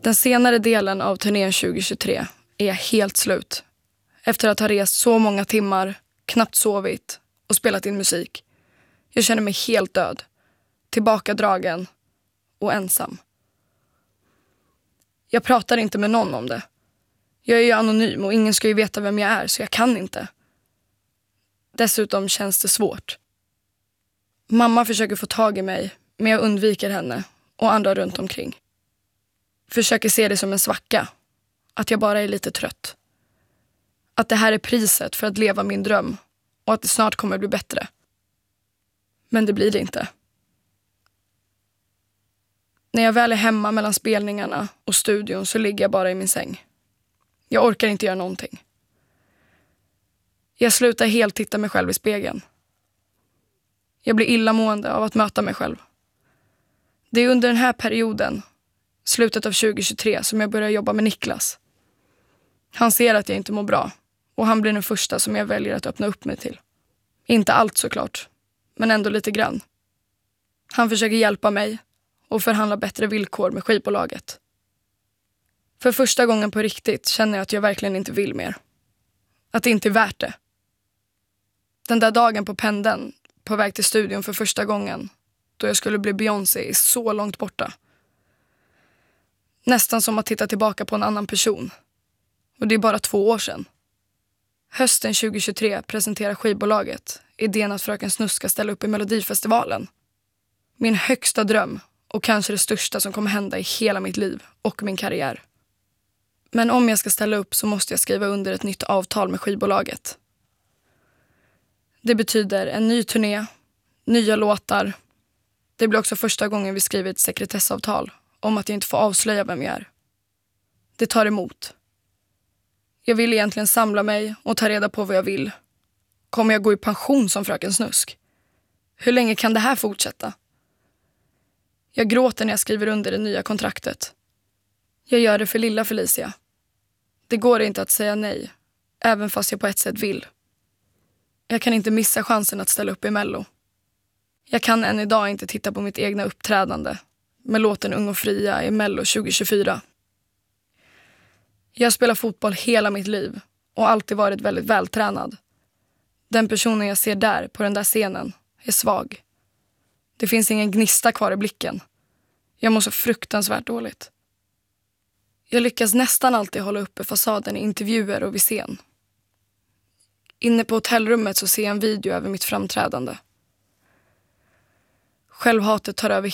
Den senare delen av turnén 2023 är jag helt slut. Efter att ha rest så många timmar, knappt sovit och spelat in musik. Jag känner mig helt död, tillbakadragen och ensam. Jag pratar inte med någon om det. Jag är ju anonym och ingen ska ju veta vem jag är, så jag kan inte. Dessutom känns det svårt. Mamma försöker få tag i mig, men jag undviker henne och andra runt omkring. Försöker se det som en svacka, att jag bara är lite trött. Att det här är priset för att leva min dröm och att det snart kommer bli bättre. Men det blir det inte. När jag väl är hemma mellan spelningarna och studion så ligger jag bara i min säng. Jag orkar inte göra någonting. Jag slutar helt titta mig själv i spegeln. Jag blir illamående av att möta mig själv. Det är under den här perioden, slutet av 2023, som jag börjar jobba med Niklas. Han ser att jag inte mår bra och han blir den första som jag väljer att öppna upp mig till. Inte allt såklart, men ändå lite grann. Han försöker hjälpa mig och förhandla bättre villkor med skivbolaget. För första gången på riktigt känner jag att jag verkligen inte vill mer. Att det inte är värt det. Den där dagen på pendeln, på väg till studion för första gången, då jag skulle bli Beyoncé, är så långt borta. Nästan som att titta tillbaka på en annan person. Och det är bara 2 år sedan. Hösten 2023 presenterar skivbolaget idén att Fröken Snusk ska ställa upp i Melodifestivalen. Min högsta dröm och kanske det största som kommer hända i hela mitt liv och min karriär. Men om jag ska ställa upp så måste jag skriva under ett nytt avtal med skivbolaget. Det betyder en ny turné, nya låtar. Det blir också första gången vi skriver ett sekretessavtal om att jag inte får avslöja vem jag är. Det tar emot. Jag vill egentligen samla mig och ta reda på vad jag vill. Kommer jag gå i pension som Fröken Snusk? Hur länge kan det här fortsätta? Jag gråter när jag skriver under det nya kontraktet. Jag gör det för lilla Felicia. Det går inte att säga nej, även fast jag på ett sätt vill. Jag kan inte missa chansen att ställa upp i Mello. Jag kan än idag inte titta på mitt egna uppträdande med låten Ung och fria i Mello 2024. Jag spelar fotboll hela mitt liv och alltid varit väldigt vältränad. Den personen jag ser där på den där scenen är svag. Det finns ingen gnista kvar i blicken. Jag mår så fruktansvärt dåligt. Jag lyckas nästan alltid hålla uppe fasaden i intervjuer och vid scen. Inne på hotellrummet så ser jag en video över mitt framträdande. Självhatet tar över